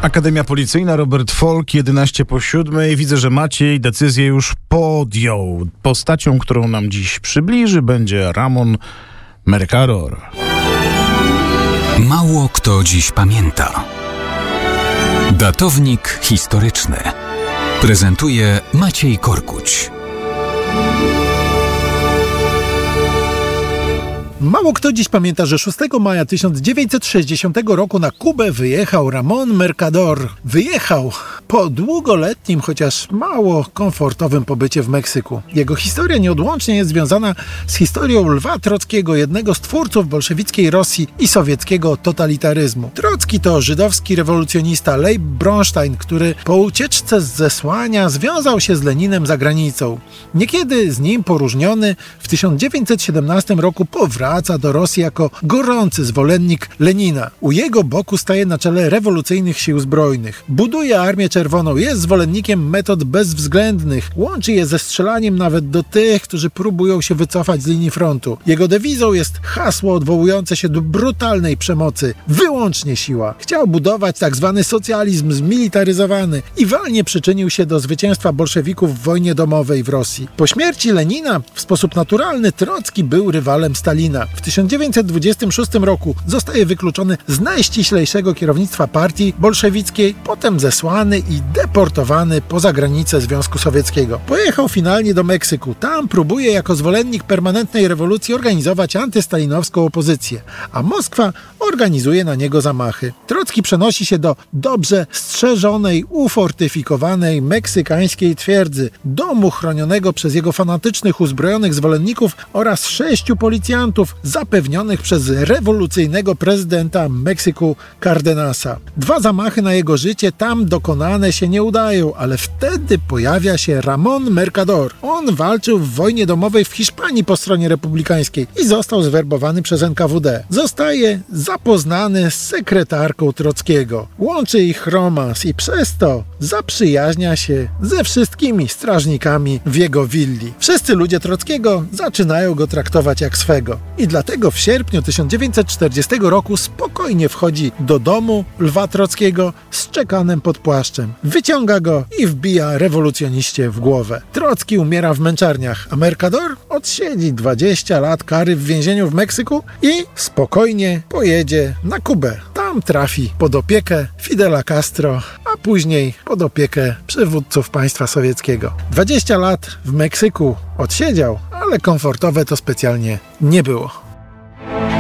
Akademia Policyjna, Robert Folk, 11:07. Widzę, że Maciej decyzję już podjął. Postacią, którą nam dziś przybliży, będzie Ramon Mercader. Mało kto dziś pamięta. Datownik historyczny prezentuje Maciej Korkuć. Mało kto dziś pamięta, że 6 maja 1960 roku na Kubę wyjechał Ramon Mercader. Wyjechał po długoletnim, chociaż mało komfortowym pobycie w Meksyku. Jego historia nieodłącznie jest związana z historią Lwa Trockiego, jednego z twórców bolszewickiej Rosji i sowieckiego totalitaryzmu. Trocki to żydowski rewolucjonista Leib Bronstein, który po ucieczce z zesłania związał się z Leninem za granicą. Niekiedy z nim poróżniony w 1917 roku powraca do Rosji jako gorący zwolennik Lenina. U jego boku staje na czele rewolucyjnych sił zbrojnych. Buduje Armię Czerwoną, jest zwolennikiem metod bezwzględnych. Łączy je ze strzelaniem nawet do tych, którzy próbują się wycofać z linii frontu. Jego dewizą jest hasło odwołujące się do brutalnej przemocy. Wyłącznie siła. Chciał budować tzw. socjalizm zmilitaryzowany i walnie przyczynił się do zwycięstwa bolszewików w wojnie domowej w Rosji. Po śmierci Lenina w sposób naturalny Trocki był rywalem Stalina. W 1926 roku zostaje wykluczony z najściślejszego kierownictwa partii bolszewickiej, potem zesłany i deportowany poza granice Związku Sowieckiego. Pojechał finalnie do Meksyku. Tam próbuje jako zwolennik permanentnej rewolucji organizować antystalinowską opozycję, a Moskwa organizuje na niego zamachy. Trocki przenosi się do dobrze strzeżonej, ufortyfikowanej meksykańskiej twierdzy, domu chronionego przez jego fanatycznych, uzbrojonych zwolenników oraz 6 policjantów zapewnionych przez rewolucyjnego prezydenta Meksyku Cardenasa. 2 zamachy na jego życie tam dokonane się nie udają, ale wtedy pojawia się Ramon Mercader. On walczył w wojnie domowej w Hiszpanii po stronie republikańskiej i został zwerbowany przez NKWD. Zostaje zapoznany z sekretarką Trockiego. Łączy ich romans i przez to zaprzyjaźnia się ze wszystkimi strażnikami w jego willi. Wszyscy ludzie Trockiego zaczynają go traktować jak swego. I dlatego w sierpniu 1940 roku spokojnie wchodzi do domu Lwa Trockiego z czekanem pod płaszczem. Wyciąga go i wbija rewolucjoniście w głowę. Trocki umiera w męczarniach, a Mercader odsiedzi 20 lat kary w więzieniu w Meksyku i spokojnie pojedzie na Kubę. Tam trafi pod opiekę Fidela Castro, a później pod opiekę przywódców państwa sowieckiego. 20 lat w Meksyku odsiedział, ale komfortowe to specjalnie nie było.